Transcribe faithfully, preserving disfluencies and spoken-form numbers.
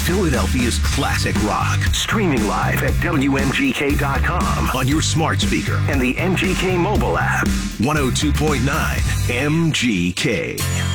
Philadelphia's classic rock. Streaming live at W M G K dot com on your smart speaker and the M G K mobile app. one oh two point nine M G K.